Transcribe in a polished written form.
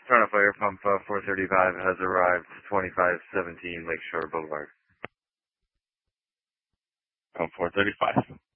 Turn off Air Pump 435 has arrived, 2517 Lakeshore Boulevard. Pump 435.